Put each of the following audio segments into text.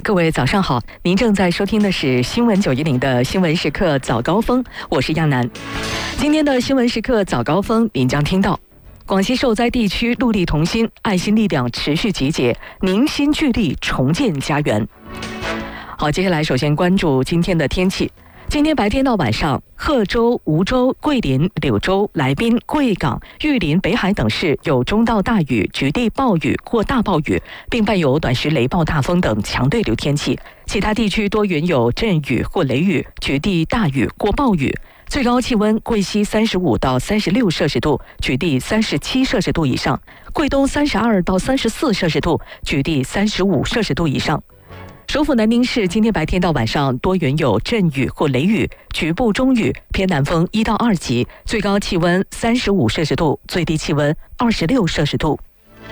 各位早上好，您正在收听的是新闻910的新闻时刻早高峰，我是亚楠。今天的新闻时刻早高峰，您将听到广西受灾地区戮力同心，爱心力量持续集结，凝心聚力重建家园。好，接下来首先关注今天的天气。今天白天到晚上，贺州、梧州、桂林、柳州、来宾、贵港、玉林、北海等市有中到大雨、局地暴雨或大暴雨，并伴有短时雷暴大风等强对流天气。其他地区多云有阵雨或雷雨，局地大雨或暴雨。最高气温贵西35到36摄氏度，局地37摄氏度以上；贵东32到34摄氏度，局地35摄氏度以上。首府南宁市今天白天到晚上多云有阵雨或雷雨，局部中雨，偏南风1到2级，最高气温35摄氏度，最低气温26摄氏度。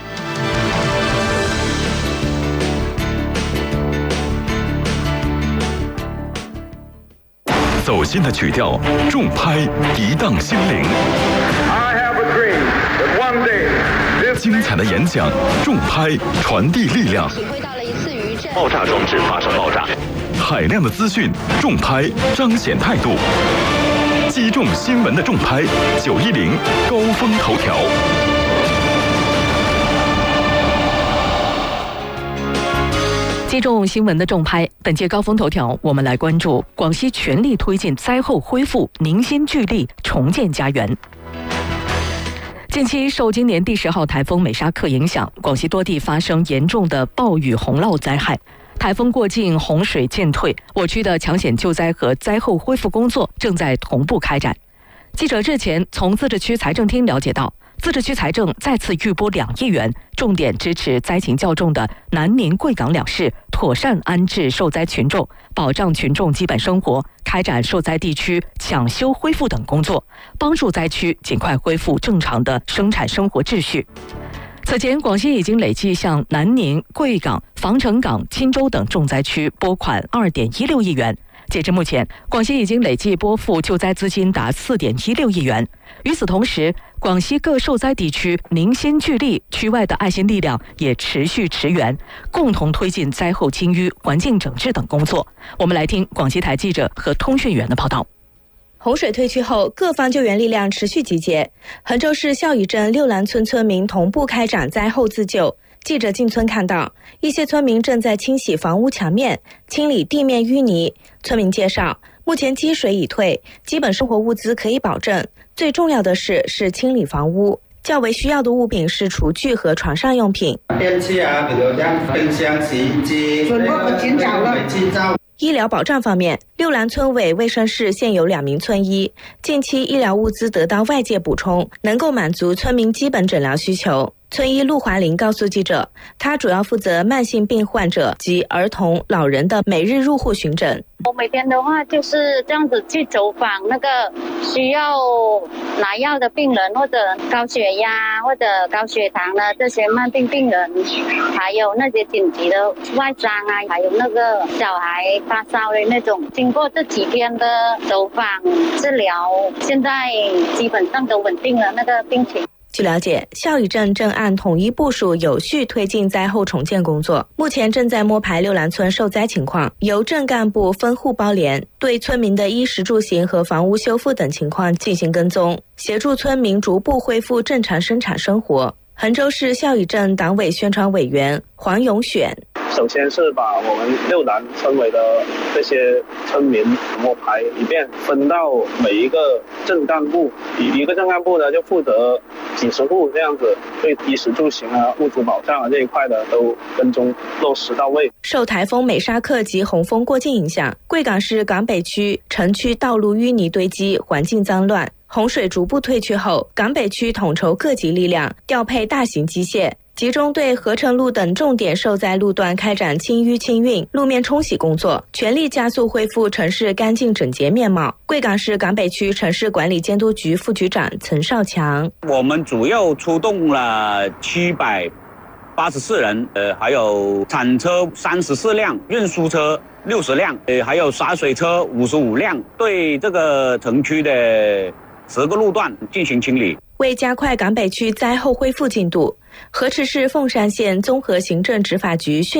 走心的曲调，重拍涤荡心灵。精彩的演讲，重拍传递力量。爆炸装置发生爆炸，海量的资讯，重拍彰显态度，击中新闻的重拍，910高峰头条。 击中新闻的重拍，本届高峰头条，我们来关注广西全力推进灾后恢复，凝心聚力重建家园。近期受今年第10号台风美沙克影响，广西多地发生严重的暴雨洪涝灾害。台风过境，洪水渐退，我区的抢险救灾和灾后恢复工作正在同步开展。记者日前从自治区财政厅了解到，自治区财政再次预拨2亿元，重点支持灾情较重的南宁、贵港两市妥善安置受灾群众，保障群众基本生活，开展受灾地区抢修恢复等工作，帮助灾区尽快恢复正常的生产生活秩序。此前，广西已经累计向南宁、贵港、防城港、钦州等重灾区拨款2.16亿元。截至目前，广西已经累计拨付救灾资金达4.16亿元。与此同时，广西各受灾地区凝心聚力，区外的爱心力量也持续驰援，共同推进灾后清淤、环境整治等工作。我们来听广西台记者和通讯员的报道。 洪水退去后，各方救援力量持续集结。衡州市孝义镇六兰村村民同步开展灾后自救。记者进村看到，一些村民正在清洗房屋墙面，清理地面淤泥。村民介绍，目前积水已退，基本生活物资可以保证。最重要的是清理房屋，较为需要的物品是厨具和床上用品。电器啊，比如像冰箱、洗衣机，全部都减少了。医疗保障方面，六兰村委卫生室现有2名村医，近期医疗物资得到外界补充，能够满足村民基本诊疗需求。村医陆华林告诉记者，他主要负责慢性病患者及儿童、老人的每日入户巡诊。 我每天的话就是这样子去走访那个需要拿药的病人，或者高血压或者高血糖的这些慢病病人，还有那些紧急的外伤啊，还有那个小孩发烧的那种。经过这几天的走访治疗，现在基本上都稳定了那个病情。 据了解，孝义镇正按统一部署，有序推进灾后重建工作。目前正在摸排六兰村受灾情况，由镇干部分户包联，对村民的衣食住行和房屋修复等情况进行跟踪，协助村民逐步恢复正常生产生活。衡州市孝义镇党委宣传委员黄永选， 首先是把我们六兰村委的这些村民摸排一遍，分到每一个镇干部，一个镇干部呢就负责几十户这样子，对衣食住行啊、物资保障啊这一块的都跟踪落实到位。 受台风美沙克及洪峰过境影响，贵港市港北区城区道路淤泥堆积，环境脏乱。洪水逐步退去后，港北区统筹各级力量，调配大型机械，集中对合成路等重点受灾路段开展清淤清运、路面冲洗工作，全力加速恢复城市干净整洁面貌。贵港市港北区城市管理监督局副局长陈少强， 我们主要出动了784人，还有铲车34辆，运输车60辆，还有洒水车55辆，对这个城区的10个路段进行清理。 为加快港北区灾后恢复进度，河池市凤山县综合行政执法局